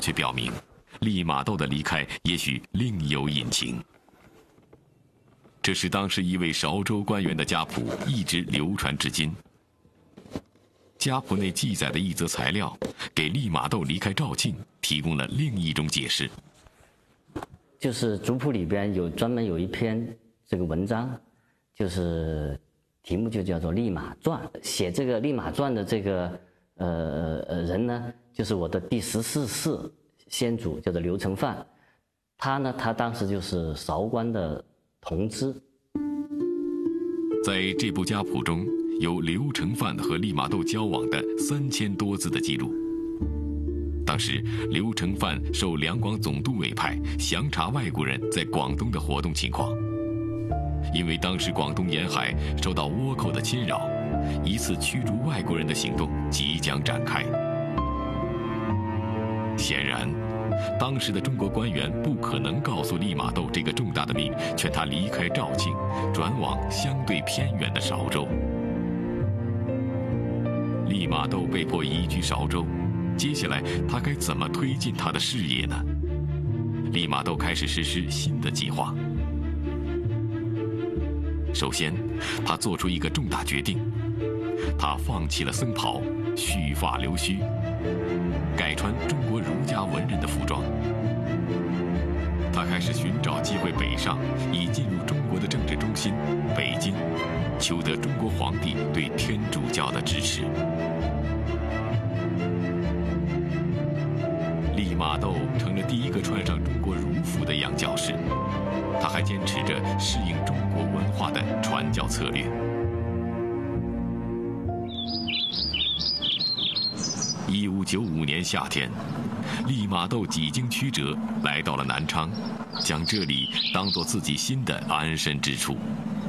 却表明，利玛窦的离开也许另有隐情。这是当时一位韶州官员的家谱一直流传至今。家谱内记载的一则材料，给利玛窦离开肇庆提供了另一种解释。 就是族谱里边专门有一篇这个文章，就是题目就叫做《利玛传》。写这个《利玛传》的这个人呢，就是我的第14世先祖，叫做刘承范。他当时就是韶关的同知。 在这部家谱中，有刘承范和利玛窦交往的3000多字的记录。当时，刘承范受两广总督委派，详查外国人在广东的活动情况。因为当时广东沿海受到倭寇的侵扰，一次驱逐外国人的行动即将展开。显然，当时的中国官员不可能告诉利玛窦这个重大的秘密，劝他离开肇庆，转往相对偏远的韶州。利玛窦被迫移居韶州，接下来他该怎么推进他的事业呢？利玛窦开始实施新的计划。首先，他做出一个重大决定，他放弃了僧袍，蓄发留须，改穿中国儒家文人的服装。他开始寻找机会北上，以进入中国的政治中心北京，求得中国皇帝对天主教的支持。利玛窦成了第一个穿上中国儒服的洋教士，他还坚持着适应中国文化的传教策略。1595年夏天，利玛窦几经曲折来到了南昌，将这里当作自己新的安身之处。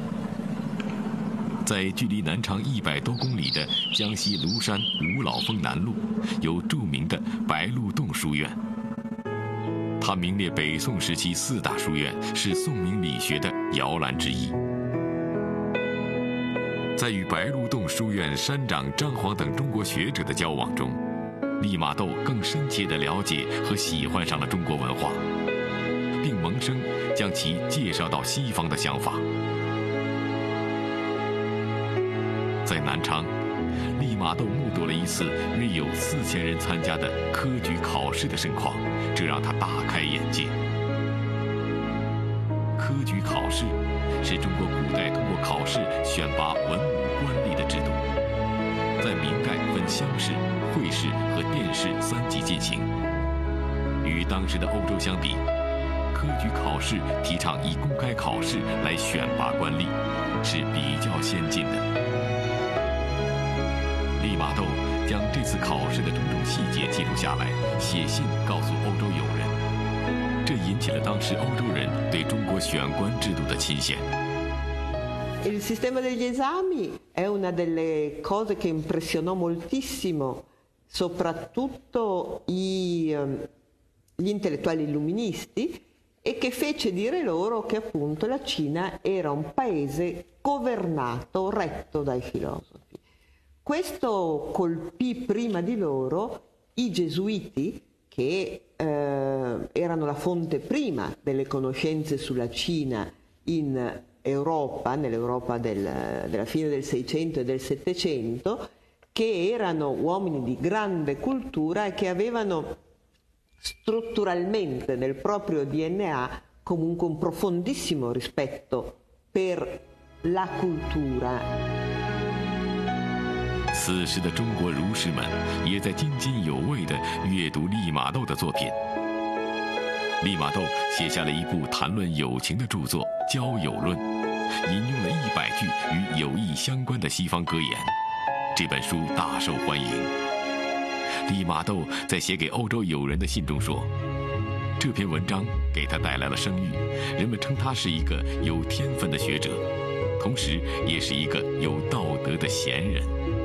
在距离南昌100多公里的江西庐山五老峰南麓，有著名的白鹿洞书院。它名列北宋时期4大书院，是宋明理学的摇篮之一。在与白鹿洞书院山长张煌等中国学者的交往中，利玛窦更深切地了解和喜欢上了中国文化，并萌生将其介绍到西方的想法。在南昌，利玛窦目睹了一次约有4000人参加的科举考试的盛况，这让他大开眼界。科举考试是中国古代通过考试选拔文武官吏的制度，在明代分乡试、会试和殿试3级进行。与当时的欧洲相比，科举考试提倡以公开考试来选拔官吏，是比较先进的。利玛窦将这次考试的种种细节记录下来，写信告诉欧洲友人，这引起了当时欧洲人对中国选官制度的钦羡。 Il sistema degli esami è una delle cose che impressionò moltissimo, soprattutto gli intellettuali illuministi, e che fece dire loro che appunto la Cina era un paese governato, retto dai filosofi. Questo colpì prima di loro i gesuiti, che erano la fonte prima delle conoscenze sulla Cina in Europa, nell'Europa della fine del 600 e del 700, che erano uomini di grande cultura e che avevano strutturalmente nel proprio DNA comunque un profondissimo rispetto per la cultura. 此时的中国儒士们也在津津有味地阅读利玛窦的作品。利玛窦写下了一部谈论友情的著作《交友论》，引用了100句与友谊相关的西方格言。这本书大受欢迎。利玛窦在写给欧洲友人的信中说，这篇文章给他带来了声誉，人们称他是一个有天分的学者，同时也是一个有道德的贤人。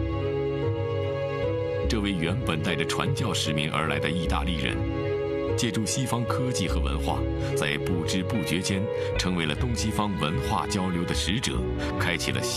这位原本带着传教使命而来的意大利人，借助西方科技和文化，在不知不觉间成为了东西方文化交流的使者，开启了